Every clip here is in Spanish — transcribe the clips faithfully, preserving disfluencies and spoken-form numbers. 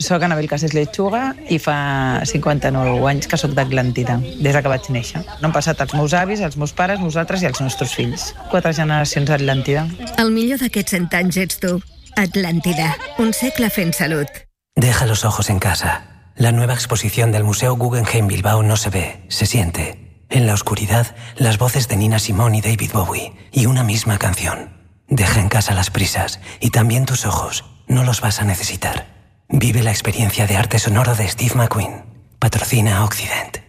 Soc Anabel Casés Lechuga i fa cinquanta-nou anys que soc d'Atlàntida, des que vaig néixer. No han passat els meus avis, els meus pares, nosaltres i els nostres fills. Quatre generacions d'Atlàntida. El millor d'aquests cent anys ets tu. Atlàntida, un segle fent salut. Deja los ojos en casa. La nueva exposición del Museo Guggenheim Bilbao no se ve, se siente. En la oscuridad, las voces de Nina Simone y David Bowie, y una misma canción. Deja en casa las prisas, y también tus ojos. No los vas a necesitar. Vive la experiencia de arte sonoro de Steve McQueen. Patrocina Occident.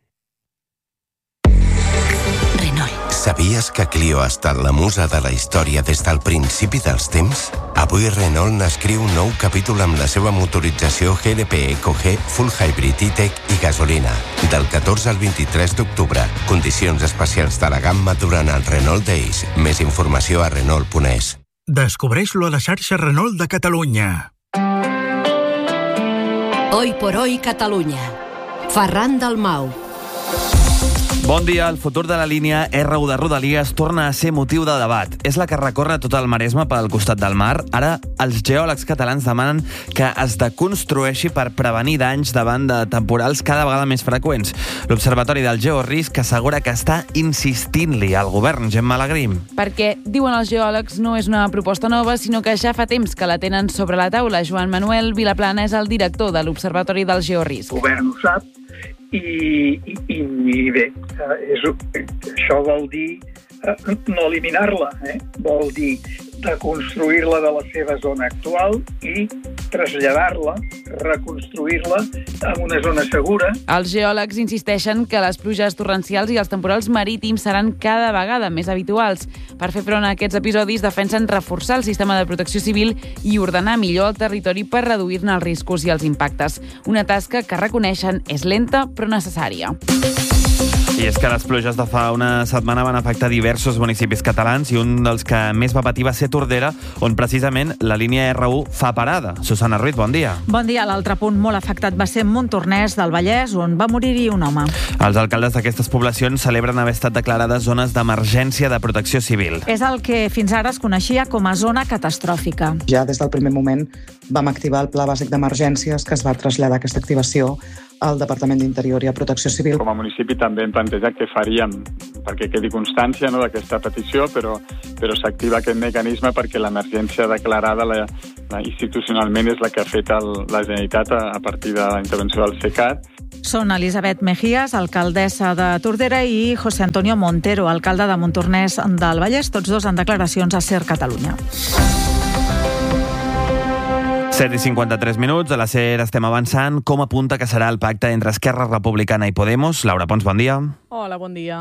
Renault. Sabies que Clio ha estat la musa de la història des del principi dels temps? Avui Renault n'escriu un nou capítol amb la seva motorització G L P EcoG, Full Hybrid E-Tech i gasolina. Del catorze al vint-i-tres d'octubre. Condicions especials de la gamma durant el Renault Days. Més informació a Renault punt es. Descobreix-lo a la xarxa Renault de Catalunya. Hoy por hoy Catalunya. Ferran Dalmau. Bon dia. El futur de la línia R u de Rodalies torna a ser motiu de debat. És la que recorre tot el Maresme pel costat del mar. Ara, els geòlegs catalans demanen que es deconstrueixi per prevenir danys davant de temporals cada vegada més freqüents. L'Observatori del Georisc assegura que està insistint-li al govern. Gemma Alegrim. Perquè, diuen els geòlegs, no és una proposta nova, sinó que ja fa temps que la tenen sobre la taula. Joan Manuel Vilaplana és el director de l'Observatori del Georisc. El govern ho sap. I, i, i bé, és, això vol dir no eliminar-la, eh? Vol dir reconstruir-la de la seva zona actual i traslladar-la, reconstruir-la en una zona segura. Els geòlegs insisteixen que les pluges torrencials i els temporals marítims seran cada vegada més habituals. Per fer front a aquests episodis, defensen reforçar el sistema de protecció civil i ordenar millor el territori per reduir-ne els riscos i els impactes. Una tasca que reconeixen és lenta però necessària. I és que les pluges de fa una setmana van afectar diversos municipis catalans i un dels que més va patir va ser Tordera, on precisament la línia R u fa parada. Susana Ruiz, bon dia. Bon dia. L'altre punt molt afectat va ser Montornès del Vallès, on va morir-hi un home. Els alcaldes d'aquestes poblacions celebren haver estat declarades zones d'emergència de protecció civil. És el que fins ara es coneixia com a zona catastròfica. Ja des del primer moment vam activar el Pla Bàsic d'Emergències, que es va traslladar aquesta activació al Departament d'Interior i a Protecció Civil. Com a municipi també hem plantejat què faríem perquè quedi constància, no, d'aquesta petició, però, però s'activa aquest mecanisme perquè l'emergència declarada la, la, institucionalment és la que ha fet el, la Generalitat a, a partir de la intervenció del CECAT. Són Elisabet Mejías, alcaldessa de Tordera, i José Antonio Montero, alcalde de Montornès del Vallès, tots dos en declaracions a SER Catalunya. set i cinquanta-tres minuts, a la SER estem avançant. Com apunta que serà el pacte entre Esquerra Republicana i Podemos? Laura Pons, bon dia. Hola, bon dia.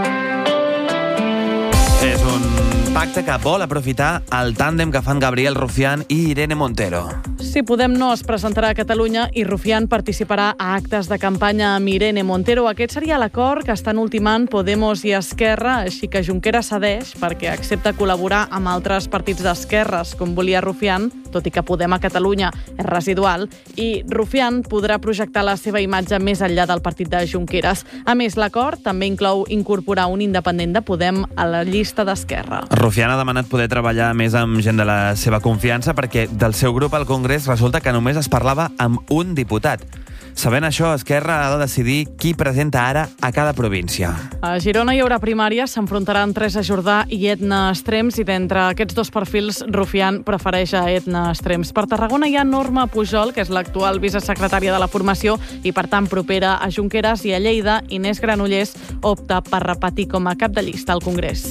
És un pacte que vol aprofitar el tàndem que fan Gabriel Rufián i Irene Montero. Sí, Podem no es presentarà a Catalunya i Rufián participarà a actes de campanya amb Irene Montero. Aquest seria l'acord que estan ultimant Podemos i Esquerra, així que Junqueras cedeix perquè accepta col·laborar amb altres partits d'esquerres, com volia Rufián, tot i que Podem a Catalunya és residual, i Rufián podrà projectar la seva imatge més enllà del partit de Junqueras. A més, l'acord també inclou incorporar un independent de Podem a la llista d'Esquerra. Rufián ha demanat poder treballar més amb gent de la seva confiança perquè del seu grup al Congrés resulta que només es parlava amb un diputat. Sabent això, Esquerra ha de decidir qui presenta ara a cada província. A Girona hi haurà primàries, s'enfrontaran Teresa Jordà i Edna Estrems, i d'entre aquests dos perfils, Rufián prefereix a Edna Estrems. Per Tarragona hi ha Norma Pujol, que és l'actual vicesecretària de la formació i, per tant, propera a Junqueras, i a Lleida, Inés Granollers opta per repetir com a cap de llista al Congrés.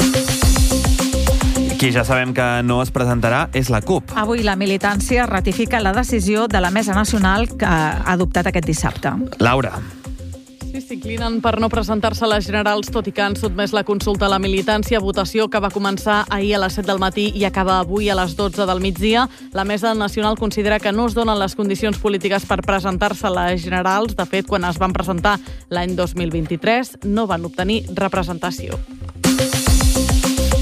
Qui ja sabem que no es presentarà és la CUP. Avui la militància ratifica la decisió de la Mesa Nacional que ha adoptat aquest dissabte. Laura. Sí, s'inclinen per no presentar-se a les generals, tot i que han sotmès la consulta a la militància, votació que va començar ahir a les set del matí i acaba avui a les dotze del migdia. La Mesa Nacional considera que no es donen les condicions polítiques per presentar-se a les generals. De fet, quan es van presentar l'any dos mil vint-i-tres, no van obtenir representació.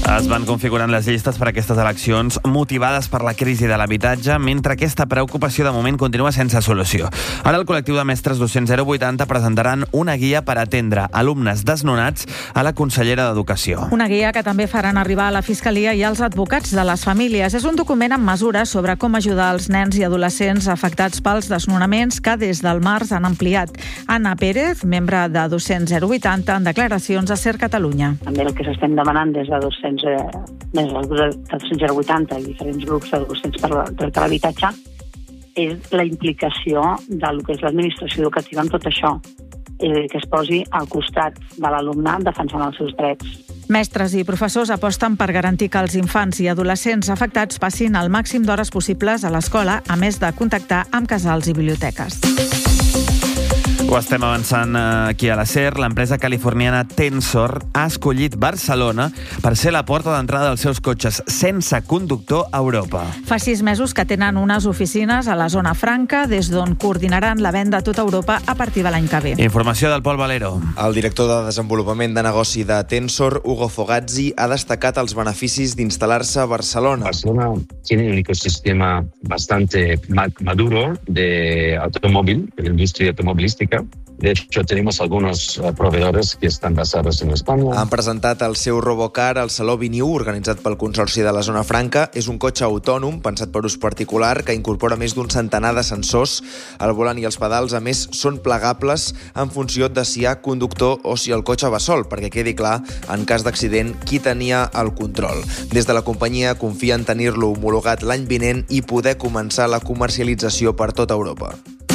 Es van configurant les llistes per a aquestes eleccions motivades per la crisi de l'habitatge, mentre aquesta preocupació de moment continua sense solució. Ara el col·lectiu de mestres docents zero vuitanta presentaran una guia per atendre alumnes desnonats a la consellera d'Educació. Una guia que també faran arribar a la Fiscalia i als advocats de les famílies. És un document amb mesures sobre com ajudar els nens i adolescents afectats pels desnonaments que des del març han ampliat. Anna Pérez, membre de Docents zero vuitanta, en declaracions a Ser Catalunya. També el que s'estem demanant des de Docents Eh, des del grup de Docents zero vuitanta i diferents grups de docents per la, per l'habitatge és la implicació del que és l'administració educativa en tot això, eh, que es posi al costat de l'alumnat defensant els seus drets. Mestres i professors aposten per garantir que els infants i adolescents afectats passin el màxim d'hores possibles a l'escola, a més de contactar amb casals i biblioteques. Ho estem avançant aquí a la SER. L'empresa californiana Tensor ha escollit Barcelona per ser la porta d'entrada dels seus cotxes sense conductor a Europa. Fa sis mesos que tenen unes oficines a la zona franca, des d'on coordinaran la venda a tota Europa a partir de l'any que ve. Informació del Pol Valero. El director de desenvolupament de negoci de Tensor, Hugo Fogazzi, ha destacat els beneficis d'instal·lar-se a Barcelona. Barcelona tiene un ecosistema bastante maduro de automóvil, de la industria automovilística. De hecho, tenemos algunos proveedores que están basados en España. Han presentat el seu Robocar al Saló vint i u, organitzat pel Consorci de la Zona Franca. És un cotxe autònom, pensat per ús particular, que incorpora més d'un centenar de sensors. El volant i els pedals, a més, són plegables en funció de si hi ha conductor o si el cotxe va sol, perquè quedi clar, en cas d'accident, qui tenia el control. Des de la companyia confien tenir-lo homologat l'any vinent i poder començar la comercialització per tota Europa.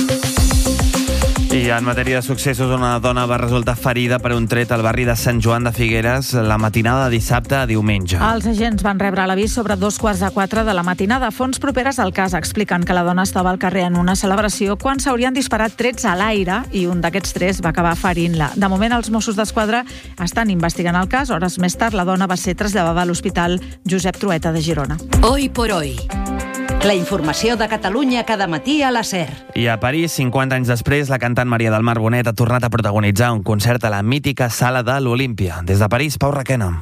I en matèria de successos, una dona va resultar ferida per un tret al barri de Sant Joan de Figueres la matinada de dissabte a diumenge. Els agents van rebre l'avís sobre dos quarts de quatre de la matinada. Fonts properes al cas expliquen que la dona estava al carrer en una celebració quan s'haurien disparat trets a l'aire i un d'aquests trets va acabar ferint-la. De moment, els Mossos d'Esquadra estan investigant el cas. Hores més tard, la dona va ser traslladada a l'Hospital Josep Trueta de Girona. Hoy por hoy. La informació de Catalunya cada matí a la SER. I a París, cinquanta anys després, la cantant Maria del Mar Bonet ha tornat a protagonitzar un concert a la mítica sala de l'Olímpia. Des de París, Pau Requena.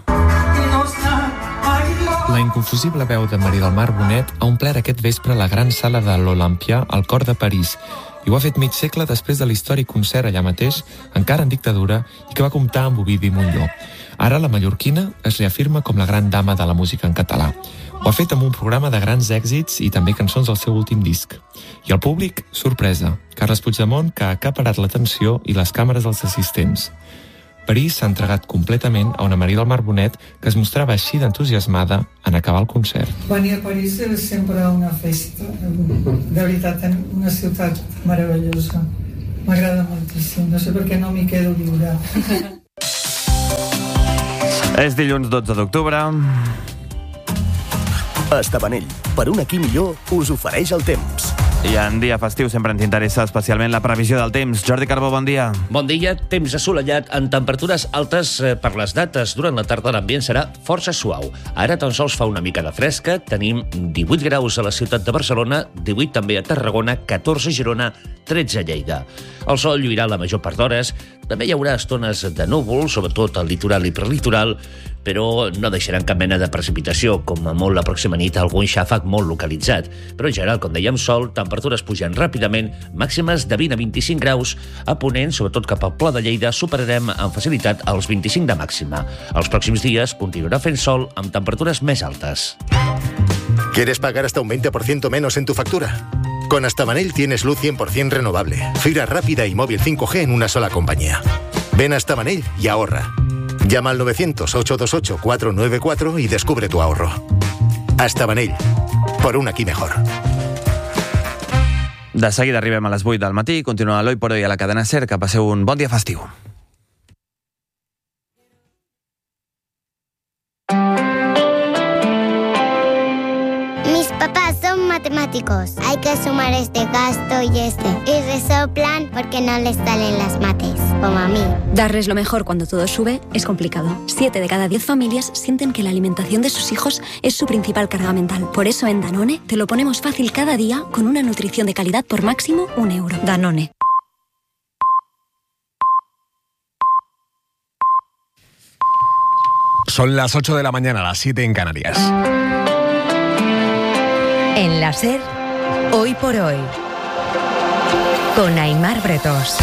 La inconfusible veu de Maria del Mar Bonet ha omplert aquest vespre la gran sala de l'Olympia al cor de París. I ho ha fet mig segle després de l'històric concert allà mateix, encara en dictadura, i que va comptar amb Ovidi Montllor. Ara la mallorquina es reafirma com la gran dama de la música en català. Ho ha fet amb un programa de grans èxits i també cançons del seu últim disc. I el públic, sorpresa. Carles Puigdemont, que ha acaparat l'atenció i les càmeres dels assistents. París s'ha entregat completament a una Maria del Mar Bonet que es mostrava així d'entusiasmada en acabar el concert. Venir a París és sempre una festa. De veritat, una ciutat meravellosa. M'agrada moltíssim. No sé per què no m'hi quedo viure. És dilluns dotze d'octubre. Estabanell, per un aquí millor, us ofereix el temps. I en dia festiu sempre ens interessa especialment la previsió del temps. Jordi Carbó, bon dia. Bon dia, temps assolellat amb temperatures altes per les dates. Durant la tarda l'ambient serà força suau. Ara tan sols fa una mica de fresca. Tenim divuit graus a la ciutat de Barcelona, divuit també a Tarragona, catorze a Girona, tretze a Lleida. El sol lluirà la major part d'hores. També hi haurà estones de núvol, sobretot al litoral i prelitoral, però no deixaran cap mena de precipitació, com a molt la pròxima nit algun xàfec molt localitzat. Però en general, com dèiem, sol, temperatures pugen ràpidament, màximes de vint a vint-i-cinc graus, a ponent, sobretot cap al Pla de Lleida, superarem amb facilitat els vint-i-cinc de màxima. Els pròxims dies continuarà fent sol amb temperatures més altes. ¿Quieres pagar hasta un veinte por ciento menos en tu factura? Con Astabanell tienes luz cien por ciento renovable, fibra rápida y móvil cinco G en una sola compañía. Ven a Astabanell y ahorra. Llama al novecientos, ocho dos ocho, cuatro nueve cuatro y descubre tu ahorro. Astabanell, por un aquí mejor. De seguida arribem a les vuit del matí. Continua l'Hoy por Hoy a la cadena SER. Que passeu un bon dia festiu. Papás son matemáticos. Hay que sumar este gasto y este. Y resoplan porque no les salen las mates, como a mí. Darles lo mejor cuando todo sube es complicado. Siete de cada diez familias sienten que la alimentación de sus hijos es su principal carga mental. Por eso en Danone te lo ponemos fácil cada día con una nutrición de calidad por máximo un euro. Danone. Son las ocho de la mañana, las siete en Canarias. En la SER, Hoy por Hoy, con Aimar Bretos.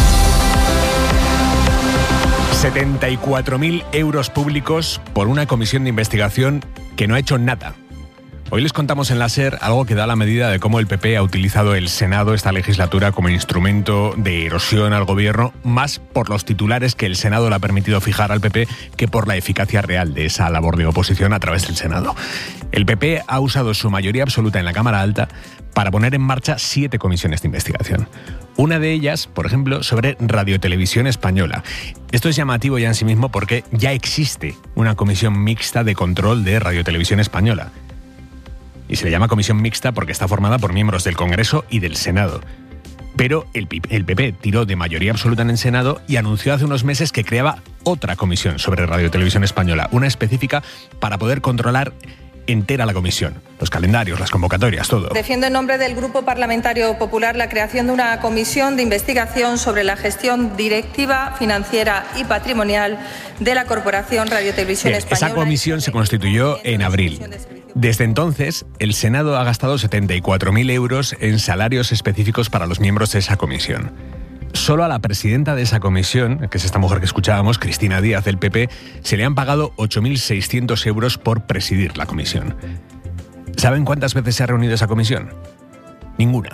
setenta y cuatro mil euros públicos por una comisión de investigación que no ha hecho nada. Hoy les contamos en la SER algo que da la medida de cómo el P P ha utilizado el Senado esta legislatura como instrumento de erosión al gobierno, más por los titulares que el Senado le ha permitido fijar al P P que por la eficacia real de esa labor de oposición a través del Senado. El P P ha usado su mayoría absoluta en la Cámara Alta para poner en marcha siete comisiones de investigación. Una de ellas, por ejemplo, sobre Radiotelevisión Española. Esto es llamativo ya en sí mismo porque ya existe una comisión mixta de control de Radiotelevisión Española. Y se le llama comisión mixta porque está formada por miembros del Congreso y del Senado. Pero el P P tiró de mayoría absoluta en el Senado y anunció hace unos meses que creaba otra comisión sobre Radiotelevisión Española, una específica para poder controlar entera la comisión, los calendarios, las convocatorias, todo. Defiendo en nombre del Grupo Parlamentario Popular la creación de una comisión de investigación sobre la gestión directiva, financiera y patrimonial de la Corporación Radiotelevisión Española. Esa comisión se constituyó en abril. Desde entonces, el Senado ha gastado setenta y cuatro mil euros en salarios específicos para los miembros de esa comisión. Solo a la presidenta de esa comisión, que es esta mujer que escuchábamos, Cristina Díaz del P P, se le han pagado ocho mil seiscientos euros por presidir la comisión. ¿Saben cuántas veces se ha reunido esa comisión? Ninguna.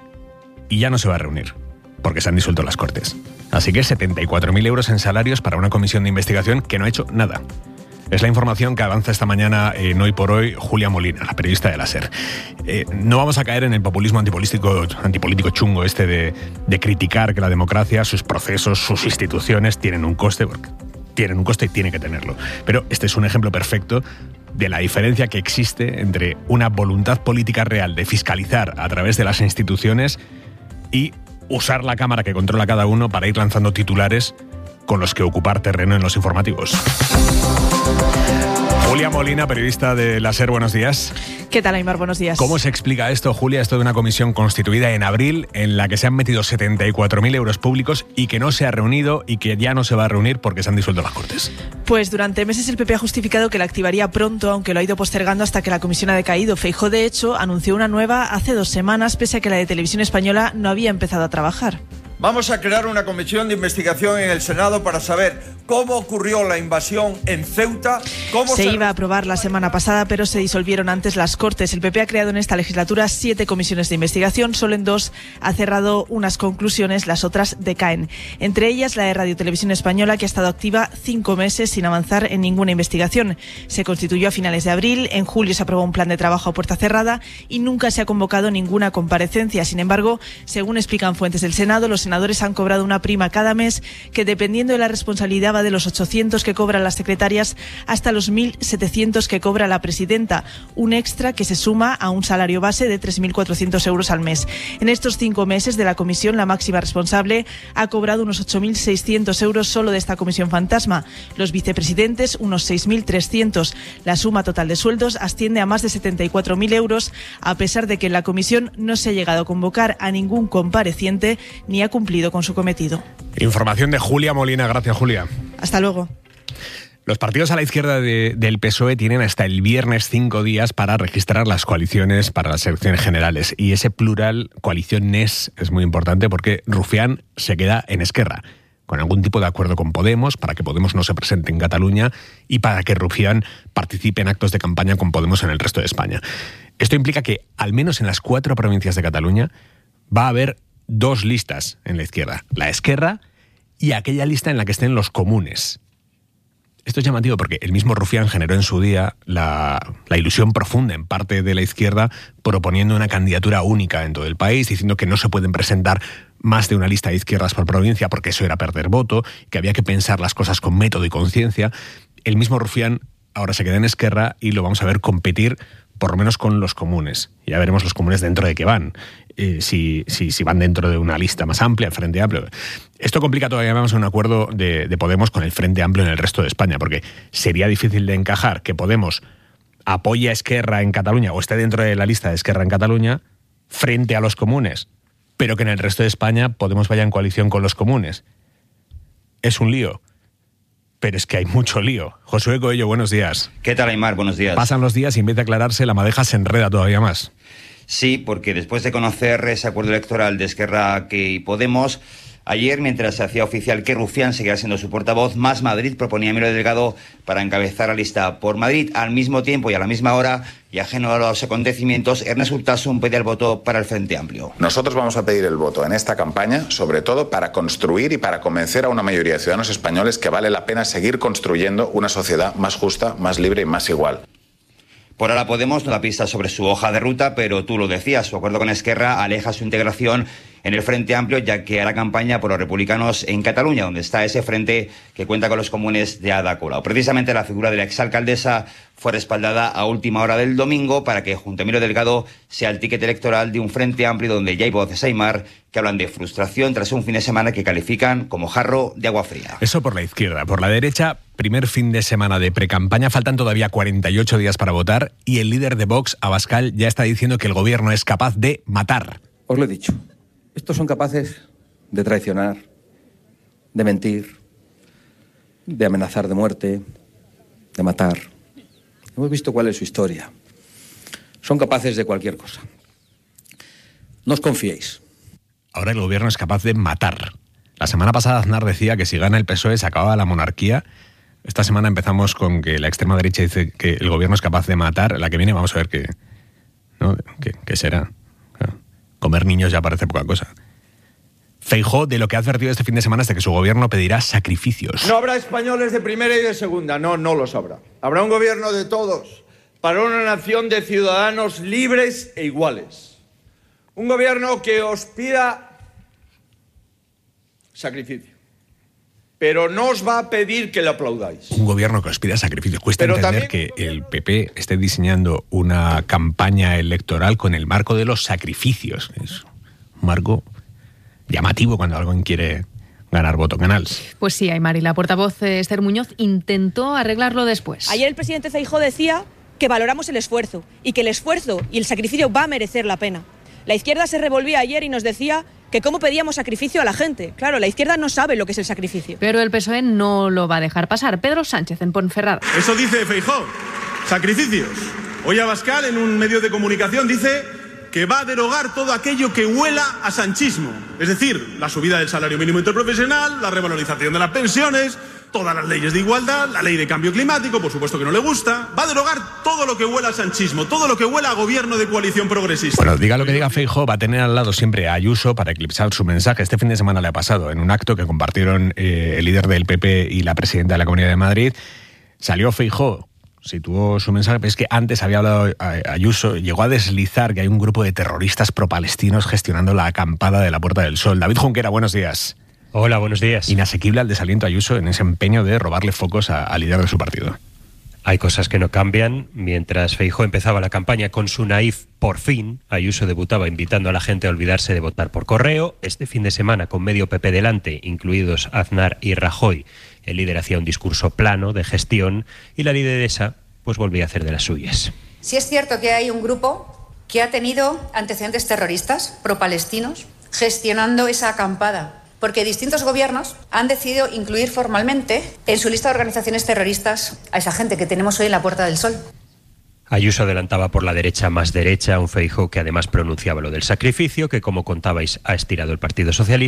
Y ya no se va a reunir, porque se han disuelto las Cortes. Así que setenta y cuatro mil euros en salarios para una comisión de investigación que no ha hecho nada. Es la información que avanza esta mañana en Hoy por Hoy Julia Molina, la periodista de la SER. Eh, no vamos a caer en el populismo antipolítico, antipolítico chungo este de, de criticar que la democracia, sus procesos, sus instituciones tienen un coste, porque tienen un coste y tiene que tenerlo. Pero este es un ejemplo perfecto de la diferencia que existe entre una voluntad política real de fiscalizar a través de las instituciones y usar la cámara que controla cada uno para ir lanzando titulares con los que ocupar terreno en los informativos. Julia Molina, periodista de la SER, buenos días. ¿Qué tal, Aimar? Buenos días. ¿Cómo se explica esto, Julia? Esto de una comisión constituida en abril en la que se han metido setenta y cuatro mil euros públicos y que no se ha reunido y que ya no se va a reunir porque se han disuelto las Cortes. Pues durante meses el P P ha justificado que la activaría pronto, aunque lo ha ido postergando hasta que la comisión ha decaído. Feijóo, de hecho, anunció una nueva hace dos semanas, pese a que la de Televisión Española no había empezado a trabajar. Vamos a crear una comisión de investigación en el Senado para saber cómo ocurrió la invasión en Ceuta. Cómo se, se iba a aprobar la semana pasada, pero se disolvieron antes las Cortes. El P P ha creado en esta legislatura siete comisiones de investigación. Solo en dos ha cerrado unas conclusiones, las otras decaen. Entre ellas la de Radiotelevisión Española, que ha estado activa cinco meses sin avanzar en ninguna investigación. Se constituyó a finales de abril, en julio se aprobó un plan de trabajo a puerta cerrada y nunca se ha convocado ninguna comparecencia. Sin embargo, según explican fuentes del Senado, los senadores han cobrado una prima cada mes que, dependiendo de la responsabilidad, va de los ochocientos que cobran las secretarias hasta los mil setecientos que cobra la presidenta, un extra que se suma a un salario base de tres mil cuatrocientos euros al mes. En estos cinco meses de la comisión, la máxima responsable ha cobrado unos ocho mil seiscientos euros solo de esta comisión fantasma, los vicepresidentes unos seis mil trescientos. La suma total de sueldos asciende a más de setenta y cuatro mil euros, a pesar de que en la comisión no se ha llegado a convocar a ningún compareciente ni ha cumplido con su cometido. Información de Julia Molina. Gracias, Julia. Hasta luego. Los partidos a la izquierda de, del P S O E tienen hasta el viernes cinco días para registrar las coaliciones para las elecciones generales. Y ese plural, coaliciones, es muy importante porque Rufián se queda en Esquerra, con algún tipo de acuerdo con Podemos, para que Podemos no se presente en Cataluña y para que Rufián participe en actos de campaña con Podemos en el resto de España. Esto implica que, al menos en las cuatro provincias de Cataluña, va a haber dos listas en la izquierda, la Esquerra y aquella lista en la que estén los comunes. Esto es llamativo porque el mismo Rufián generó en su día la, la ilusión profunda en parte de la izquierda proponiendo una candidatura única en todo el país, diciendo que no se pueden presentar más de una lista de izquierdas por provincia porque eso era perder voto, que había que pensar las cosas con método y conciencia. El mismo Rufián ahora se queda en Esquerra y lo vamos a ver competir por lo menos con los comunes. Ya veremos los comunes dentro de qué van. Eh, si, si, si van dentro de una lista más amplia, el Frente Amplio. Esto complica todavía más un acuerdo de, de Podemos con el Frente Amplio en el resto de España, porque sería difícil de encajar que Podemos apoye a Esquerra en Cataluña o esté dentro de la lista de Esquerra en Cataluña frente a los comunes, pero que en el resto de España Podemos vaya en coalición con los comunes. Es un lío. pero es que hay mucho lío. Josué Coello, buenos días. ¿Qué tal, Aimar? Buenos días. Pasan los días y en vez de aclararse, la madeja se enreda todavía más. Sí, porque después de conocer ese acuerdo electoral de Esquerra y Podemos, ayer, mientras se hacía oficial que Rufián seguirá siendo su portavoz, Más Madrid proponía a Emilio Delgado para encabezar la lista por Madrid. Al mismo tiempo y a la misma hora, y ajeno a los acontecimientos, Ernest Urtasun pedía el voto para el Frente Amplio. Nosotros vamos a pedir el voto en esta campaña, sobre todo para construir y para convencer a una mayoría de ciudadanos españoles que vale la pena seguir construyendo una sociedad más justa, más libre y más igual. Por ahora Podemos no da pistas sobre su hoja de ruta, pero tú lo decías, su acuerdo con Esquerra aleja su integración en el Frente Amplio, ya que hará campaña por los republicanos en Cataluña, donde está ese frente que cuenta con los comunes de Ada Colau. Precisamente la figura de la exalcaldesa fue respaldada a última hora del domingo para que junto a Emilio Delgado sea el ticket electoral de un Frente Amplio donde ya hay voces, Aimar, que hablan de frustración tras un fin de semana que califican como jarro de agua fría. Eso por la izquierda. Por la derecha, primer fin de semana de precampaña, faltan todavía cuarenta y ocho días para votar y el líder de Vox, Abascal, ya está diciendo que el gobierno es capaz de matar. Os lo he dicho. Estos son capaces de traicionar, de mentir, de amenazar de muerte, de matar. Hemos visto cuál es su historia. Son capaces de cualquier cosa. No os confiéis. Ahora el gobierno es capaz de matar. La semana pasada Aznar decía que si gana el P S O E se acababa la monarquía. Esta semana empezamos con que la extrema derecha dice que el gobierno es capaz de matar. La que viene vamos a ver qué, ¿no? ¿Qué, qué será? Comer niños ya parece poca cosa. Feijóo, de lo que ha advertido este fin de semana es de que su gobierno pedirá sacrificios. No habrá españoles de primera y de segunda, no, no los habrá. Habrá un gobierno de todos, para una nación de ciudadanos libres e iguales. Un gobierno que os pida sacrificio, pero no os va a pedir que le aplaudáis. Un gobierno que os pida sacrificios. Cuesta Pero entender también... que el P P esté diseñando una campaña electoral con el marco de los sacrificios. Es un marco llamativo cuando alguien quiere ganar voto canals. Pues sí, Aimar, y la portavoz eh, Esther Muñoz intentó arreglarlo después. Ayer el presidente Feijóo decía que valoramos el esfuerzo y que el esfuerzo y el sacrificio va a merecer la pena. La izquierda se revolvía ayer y nos decía que cómo pedíamos sacrificio a la gente. Claro, la izquierda no sabe lo que es el sacrificio. Pero el P S O E no lo va a dejar pasar. Pedro Sánchez, en Ponferrada. Eso dice Feijóo, sacrificios. Hoy Abascal, en un medio de comunicación, dice que va a derogar todo aquello que huela a sanchismo. Es decir, la subida del salario mínimo interprofesional, la revalorización de las pensiones, todas las leyes de igualdad, la ley de cambio climático, por supuesto que no le gusta. Va a derogar todo lo que huela a sanchismo, todo lo que huela a gobierno de coalición progresista. Bueno, diga lo que diga Feijóo, va a tener al lado siempre a Ayuso para eclipsar su mensaje. Este fin de semana le ha pasado en un acto que compartieron eh, el líder del P P y la presidenta de la Comunidad de Madrid. Salió Feijóo, situó su mensaje, pero es que antes había hablado Ayuso, llegó a deslizar que hay un grupo de terroristas pro-palestinos gestionando la acampada de la Puerta del Sol. David Junquera, buenos días. Hola, buenos días. Inasequible al desaliento Ayuso en ese empeño de robarle focos al líder de su partido. Hay cosas que no cambian. Mientras Feijóo empezaba la campaña con su naif por fin, Ayuso debutaba invitando a la gente a olvidarse de votar por correo. Este fin de semana, con medio P P delante, incluidos Aznar y Rajoy, el líder hacía un discurso plano de gestión y la lideresa pues volvía a hacer de las suyas. Sí es cierto que hay un grupo que ha tenido antecedentes terroristas, pro-palestinos, gestionando esa acampada, porque distintos gobiernos han decidido incluir formalmente en su lista de organizaciones terroristas a esa gente que tenemos hoy en la Puerta del Sol. Ayuso adelantaba por la derecha más derecha, un Feijóo que además pronunciaba lo del sacrificio, que como contabais ha estirado el Partido Socialista.